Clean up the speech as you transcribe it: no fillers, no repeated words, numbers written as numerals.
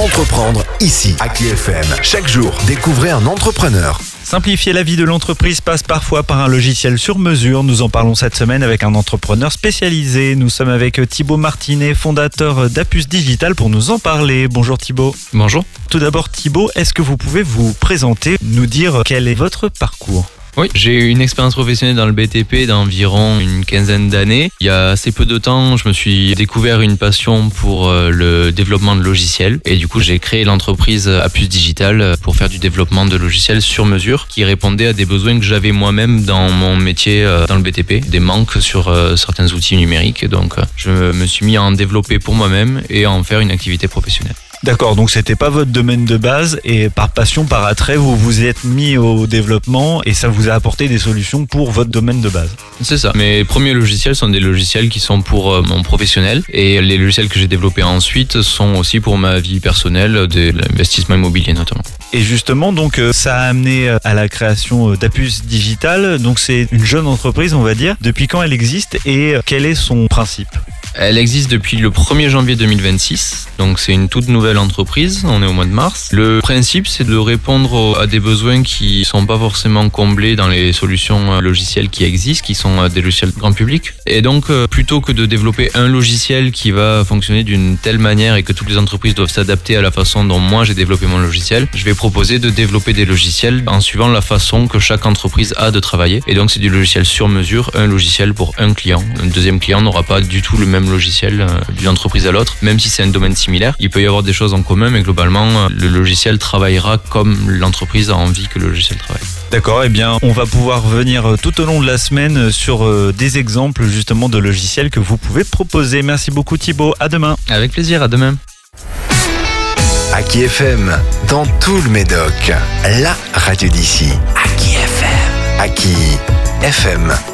Entreprendre ici, à Aki FM. Chaque jour, découvrez un entrepreneur. Simplifier la vie de l'entreprise passe parfois par un logiciel sur mesure. Nous en parlons cette semaine avec un entrepreneur spécialisé. Nous sommes avec Thibaut Martinet, fondateur d'Apus Digital, pour nous en parler. Bonjour Thibaut. Bonjour. Tout d'abord Thibaut, est-ce que vous pouvez vous présenter, nous dire quel est votre parcours ? Oui, j'ai eu une expérience professionnelle dans le BTP d'environ une quinzaine d'années. Il y a assez peu de temps, je me suis découvert une passion pour le développement de logiciels. Et du coup, j'ai créé l'entreprise Apus Digital pour faire du développement de logiciels sur mesure qui répondait à des besoins que j'avais moi-même dans mon métier dans le BTP, des manques sur certains outils numériques. Donc, je me suis mis à en développer pour moi-même et à en faire une activité professionnelle. D'accord, donc c'était pas votre domaine de base et par passion, par attrait, vous vous êtes mis au développement et ça vous a apporté des solutions pour votre domaine de base. C'est ça. Mes premiers logiciels sont des logiciels qui sont pour mon professionnel et les logiciels que j'ai développés ensuite sont aussi pour ma vie personnelle, de l'investissement immobilier notamment. Et justement, donc ça a amené à la création d'Apus Digital. Donc c'est une jeune entreprise, on va dire. Depuis quand elle existe et quel est son principe ? Elle existe depuis le 1er janvier 2026, donc c'est une toute nouvelle entreprise, on est au mois de mars. Le principe, c'est de répondre à des besoins qui ne sont pas forcément comblés dans les solutions logicielles qui existent, qui sont des logiciels grand public. Et donc, plutôt que de développer un logiciel qui va fonctionner d'une telle manière et que toutes les entreprises doivent s'adapter à la façon dont moi j'ai développé mon logiciel, je vais proposer de développer des logiciels en suivant la façon que chaque entreprise a de travailler. Et donc, c'est du logiciel sur mesure, un logiciel pour un client. Un deuxième client n'aura pas du tout le même logiciel d'une entreprise à l'autre, même si c'est un domaine similaire. Il peut y avoir des choses en commun, mais globalement, le logiciel travaillera comme l'entreprise a envie que le logiciel travaille. D'accord, eh bien, on va pouvoir venir tout au long de la semaine sur des exemples justement de logiciels que vous pouvez proposer. Merci beaucoup Thibaut, à demain. Avec plaisir, à demain. Aki FM, dans tout le Médoc, la radio d'ici. Aki FM. Aki FM.